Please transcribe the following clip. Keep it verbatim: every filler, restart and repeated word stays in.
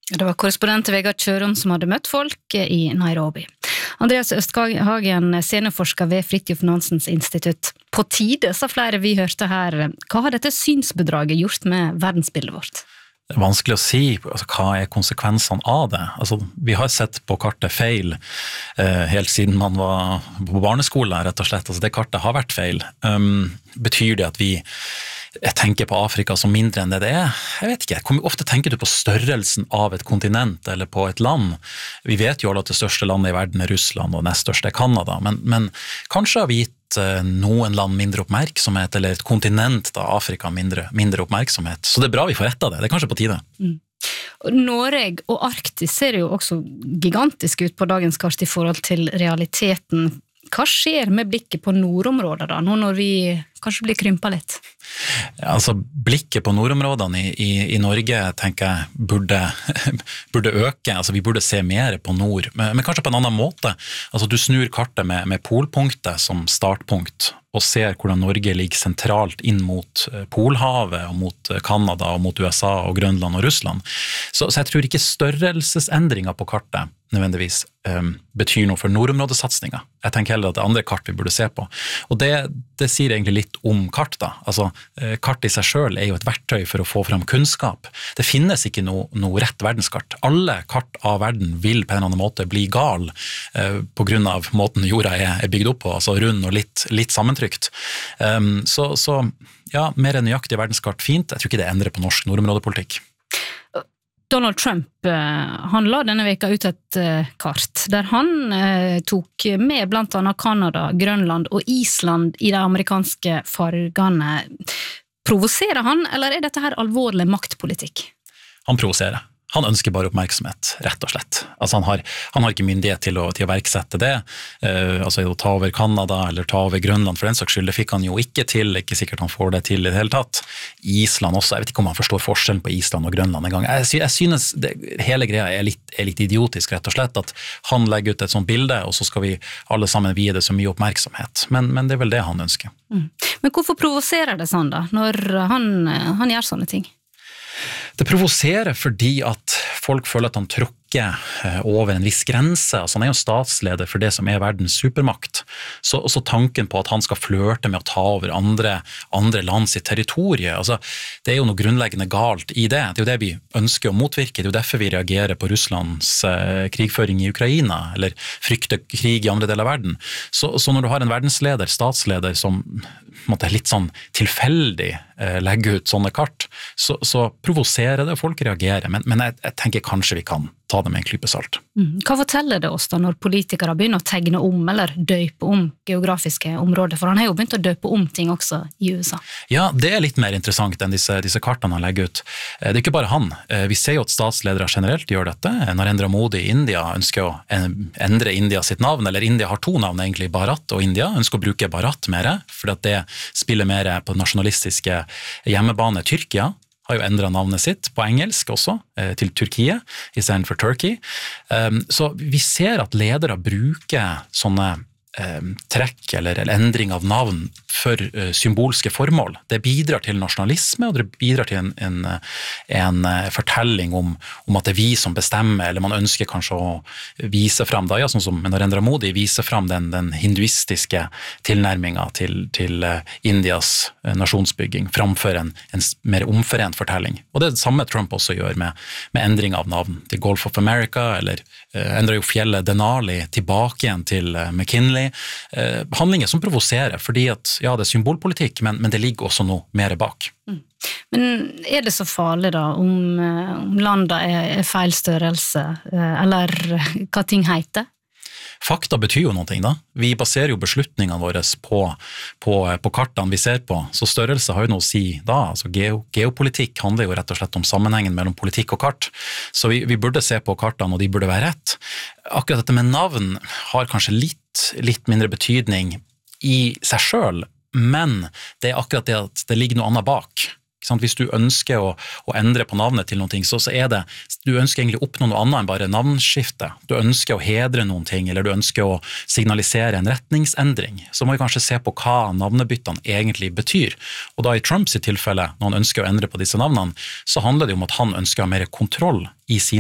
Det var korrespondent Vegard Kjøron som hadde møtt folk i Nairobi. Andreas Østhagen, seniorforsker ved Fridtjof Nansens institutt. På tide, sa flere vi hørte her. Hva har dette synsbedraget gjort med verdensbildet vårt? Det er vanskelig å si altså, hva er konsekvensene av det. Altså, vi har sett på kartet feil eh, helt siden man var på barneskolen, rett og slett. Altså, det kartet har vært feil. Um, betyr det at vi jeg tenker på Afrika som mindre enn det det er? Jeg vet ikke. Hvor ofte tenker du på størrelsen av et kontinent eller på et land? Vi vet jo alle at det største landet i verden er Russland og nest største er Kanada, men, men kanskje har vi gitt noen land mindre oppmerksomhet, eller et kontinent da, Afrika mindre, mindre oppmerksomhet. Så det er bra vi får rett av det. Det er kanskje på tide. Mm. Norge og Arktis ser jo også gigantisk ut på dagens kart i forhold til realiteten. Hva skjer med blikket på nordområder da, nå når vi kanskje blir krympet litt? Ja, altså, blikket på nordområdene i, i, i Norge, tenker jeg, burde, burde øke. Altså, vi burde se mer på nord, men, men kanskje på en annen måte. Altså, du snur kartet med, med polpunktet som startpunkt, og ser hvordan Norge ligger sentralt inn mot Polhavet, og mot Kanada, og mot U S A, og Grønland og Russland. Så, så jeg tror ikke størrelsesendringer på kartet nødvendigvis um, betyr noe for nordområdesatsninga. Jeg tenker heller at det er andre kart vi burde se på. Og det, det sier egentlig litt om kart da. Altså, kart i seg selv er jo et verktøy for å få fram kunnskap. Det finnes ikke noe, noe rett verdenskart. Alle kart av verden vil på en eller annen måte bli gal uh, på grunn av måten jorda er, er bygd opp på, altså rund og litt, litt sammentrykt. Um, så, så ja, mer enn nøyaktig verdenskart fint. Jeg tror ikke det endrer på norsk nordområdepolitikk. Donald Trump, han la denne veka ut et kart, der han tok med blant annet Kanada, Grønland og Island i de amerikanske fargene. Provoserer han, eller er dette her alvorlig maktpolitikk? Han provoserer. Han ønsker bare oppmerksomhet, rett og slett. Altså han, har, han har ikke myndighet til å, til å verksette det, uh, altså å ta over Kanada eller ta over Grønland for den saks skyld, det fikk han jo ikke til, ikke sikkert han får det til i det hele tatt. Island også, jeg vet ikke om han forstår forskjellen på Island og Grønland en gang. Jeg, jeg synes det, hele greia er litt, er litt idiotisk, rett og slett, at han legger ut et sånt bilde, og så skal vi alle sammen vie det så mye oppmerksomhet. Men, men det er vel det han ønsker. Mm. Men hvorfor provoserer det sånn da, når han, han gjør sånne ting? Det provoserer fordi at folk føler at han tråkker over en viss grense. Altså, han er jo statsleder for det som er verdens supermakt. Så, så tanken på at han skal flørte med å ta over andre, andre land sitt territorie, altså, det er jo noe grunnleggende galt i det. Det er jo det vi ønsker å motvirke. Det er jo derfor vi reagerer på Russlands eh, krigføring i Ukraina, eller frykter krig i andre deler av verden. Så, så når du har en verdensleder, statsleder, som måtte, litt sånn tilfeldig eh, legger ut sånne kart, så, så provoserer det, og folk reagerer. Men, men jeg, jeg tenker kanskje vi kan ta det med en klype salt. Mm. Hva forteller det oss da når politikere begynner å tegne om eller døpe om geografiske områder? For han har jo begynt å døpe om ting også i U S A. Ja, det er litt mer interessant enn disse, disse kartene han legger ut. Det er ikke bare han. Vi ser jo at statsledere generelt gjør dette. Narendra Modi i India ønsker å endre India sitt navn, eller India har to navn egentlig, Bharat og India, ønsker å bruke Bharat mer, for at det spiller mer på nasjonalistiske hjemmebane. Tyrkia har jo endret navnet sitt på engelsk også, til Turkiet, i stedet for Turkey. Så vi ser at ledere bruker sånne trekk eller, eller endring av navn for uh, symbolske formål. Det bidrar til nasjonalisme, og det bidrar til en, en, en fortelling om, om at det er vi som bestemmer, eller man ønsker kanskje å vise frem, da, ja, sånn som Narendra Modi viser frem den, den hinduistiske tilnærmingen til, til uh, Indias uh, nasjonsbygging, framfor en, en mer omforent fortelling. Og det er det samme Trump også gjør med, med endring av navn til Gulf of America, eller uh, endrer jo fjellet Denali tilbake igjen til uh, McKinley. Eh, handlinger som provoserer, fordi at, ja, det er symbolpolitikk, men, men det ligger også noe mer bak. Mm. Men er det så farlig da, om, om landet er, er feil størrelse, eller hva ting heter? Fakta betyr jo noe da. Vi baserer jo beslutningene våre på, på, på kartene vi ser på, så størrelse har jo noe å si da. Altså geo, geopolitikk handler jo rett og slett om sammenhengen mellom politikk og kart, så vi, vi burde se på kartene, og de burde være rett. Akkurat dette med navn har kanskje litt, litt mindre betydning i seg selv, men det er akkurat det at det ligger noe annet bak. Hvis du ønsker å, å endre på navnet til noen ting, så, så er det, du ønsker egentlig å oppnå noe annet enn bare navnskifte. Du ønsker å hedre noen ting, eller du ønsker å signalisere en retningsendring. Så må vi kanskje se på hva navnebyttene egentlig betyr. Og da i Trumps tilfelle, når han ønsker å endre på disse navnene, så handler det om at han ønsker å ha mer kontroll i sin